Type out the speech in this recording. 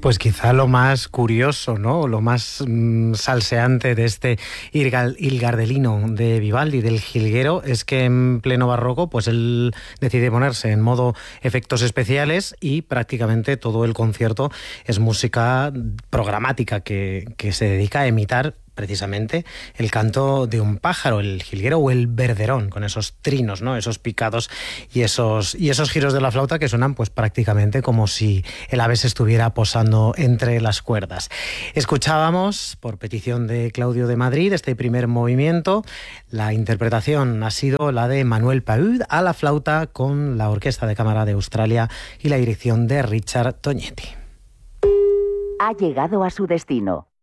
Pues quizá lo más curioso, ¿no? Lo más salseante de este Il Gardelino de Vivaldi, del jilguero, es que en pleno barroco, pues él decide ponerse en modo efectos especiales y prácticamente todo el concierto es música programática que se dedica a imitar precisamente el canto de un pájaro, el jilguero o el verderón, con esos trinos, ¿no? Esos picados y esos giros de la flauta que suenan pues prácticamente como si el ave se estuviera posando entre las cuerdas. Escuchábamos, por petición de Claudio de Madrid, este primer movimiento. La interpretación ha sido la de Manuel Paud a la flauta con la Orquesta de Cámara de Australia y la dirección de Richard Tognetti. Ha llegado a su destino.